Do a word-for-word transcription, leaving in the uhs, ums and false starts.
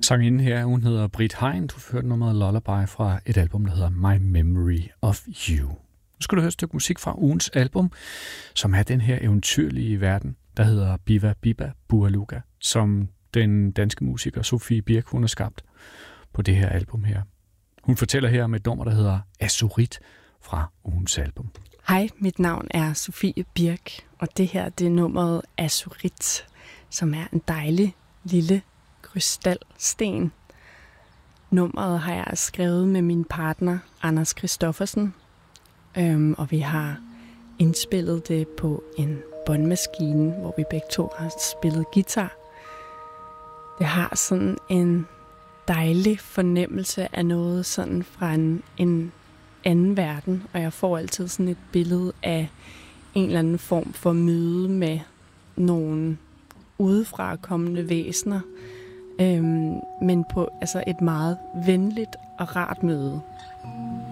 Sangerinden her, hun hedder Britt Hein. Du hørte nummeret Lullaby fra et album, der hedder My Memory of You. Nu skal du høre et stykke musik fra ugens album, som er den her eventyrlige verden, der hedder Biva Biba Bualuga, som den danske musiker Sofie Birk, hun har skabt på det her album her. Hun fortæller her om et nummer, der hedder Azurit fra ugens album. Hej, mit navn er Sofie Birk, og det her det er nummeret Azurit, som er en dejlig lille krystalsten. Nummeret har jeg skrevet med min partner Anders Christoffersen, øhm, og vi har indspillet det på en båndmaskine, hvor vi begge to har spillet guitar. Det har sådan en dejlig fornemmelse af noget sådan fra en, en anden verden, og jeg får altid sådan et billede af en eller anden form for møde med nogle udefra kommende væsener, øhm, men på altså et meget venligt og rart møde.